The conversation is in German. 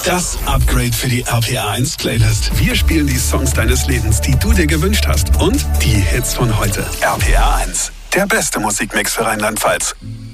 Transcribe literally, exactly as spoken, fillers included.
Das Upgrade für die R P R eins Playlist. Wir spielen die Songs deines Lebens, die du dir gewünscht hast. Und die Hits von heute. R P R eins, der beste Musikmix für Rheinland-Pfalz.